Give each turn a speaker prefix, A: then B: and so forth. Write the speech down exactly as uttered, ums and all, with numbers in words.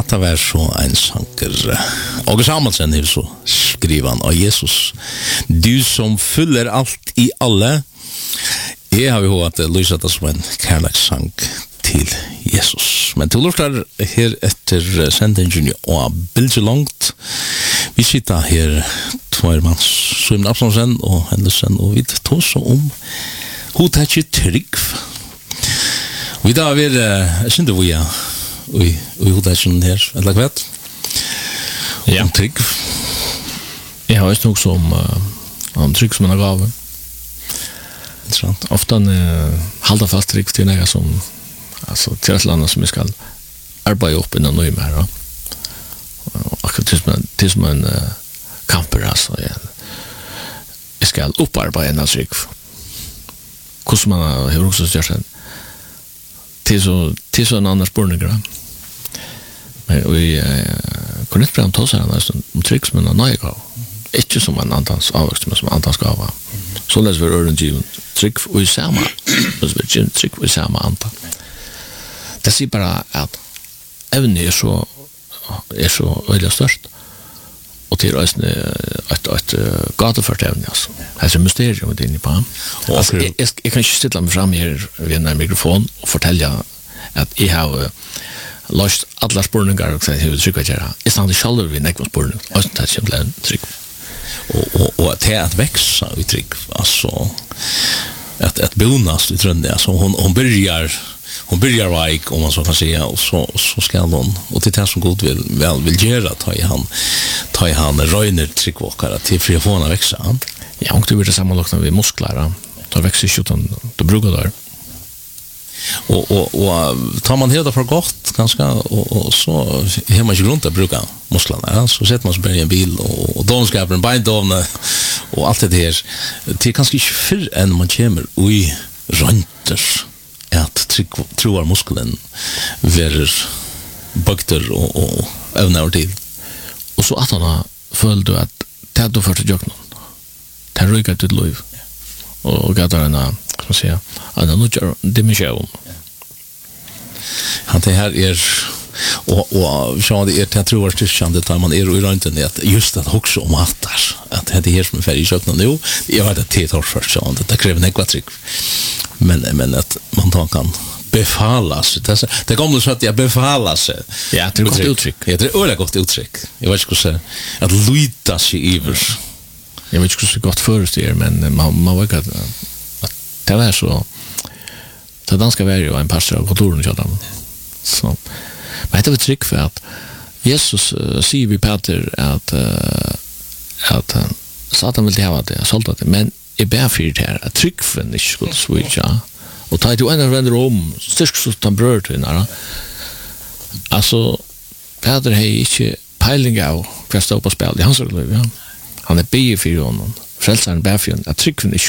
A: Hetta var så en sanker. Og Samuelsen er så skriver han av Jesus. Du som fyller alt i alle. Jeg har jo hatt lyst det som en kærlekssang til Jesus. Men til lortar her etter sendingen og bildet langt. Vi sitter her tvær manns Simon Absalonsen og Hendelsen og vi tar så om hun tar ikke trygg. Vi da er jeg synes det var jeg og hun tar ikke her eller hva vet ja. Om trygg.
B: Jeg har også noe som uh, om trygg som en gave.
A: Interessant.
B: Ofta uh, halda fast trygg til noe som alltså till ett land som vi ska arbeta upp innan nu med då. Och det är det som en uh, kamper alltså ja. Vi ska upparbeta en trygg. Hur som man har också gjort sen. Till så till så en annan spårning. Men vi kunde inte prata så här om trygg som en ny gåva. Inte som en annans avväxt men som annans gåva. Så läs vi öron given trygg och samma. Så vi trygg och samma anta. Det sier bara at evne er så er så øyelig størst og til røysene et, et gateført evne altså. Det er mysterium det er inne på altså, jeg, jeg, jeg kan ikke stille meg frem her ved en mikrofon og fortelle at jeg har uh, løst alle spørninger og sagt jeg vil trykke gjøre jeg snakker selv ved nekva spørning og det er simpelthen trygg
A: og, og, og til at veksa i trygg altså at, at bonast i trønne altså hun, hun börjar hon börjar veik om man så kan säga och så så ska hon och till det som god vill väl vill göra ta i han ta i han röjner tryckvåkare till för att få henne växa.
B: Ja, och det blir det samma lokna vid muskler. Då växer ju utan då brukar där.
A: Och och och tar man helt för gott ganska och, och så har man ju runt att bruka musklerna så sätter man sig bara i en bil och, och de ska en bindovna och allt det här till kanske inte för än man kommer oj rönter at troar muskelen verer bakter og, og evner til.
B: Og så at han føler du at det er du først i jøkken. Det er røyket ditt liv. Og gatt er en, skal man säga, en nødgjør dimensjon.
A: Ja, det her er og, og så det er til jeg tror styrkjande tar man er i røynten at just at også om at at det er her som er ferdig i jøkken nå jeg har det tid år først så det krever nekva trygg men men att man tar kan befala sig det det kommer så att jag befala sig
B: ja det är gott uttryck
A: ja det är öle gott uttryck jag vet inte hur säga att luta sig över
B: jag vet inte hur gott förstår men man man vet att det är så det danska var ju en pastor av kontoren så där så men det är uttryck för att Jesus uh, säger vi Peter att uh, att uh, Satan vill ha det sålt det men är bärfyrt här att tryckfen inte skulle switcha och ta till en vänder om styrk så att bröd till nära alltså Peter har inte peiling av vad står på spel i hans liv ja han är bärfyrt honom frälsaren bärfyrt att tryckfen inte